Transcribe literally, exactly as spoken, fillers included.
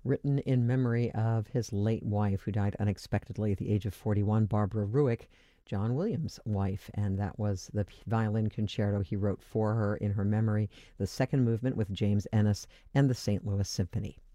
written in memory of his late wife, who died unexpectedly at the age of forty-one, Barbara Ruick, John Williams' wife, and that was the violin concerto he wrote for her in her memory, the second movement with James Ennis and the Saint Louis Symphony.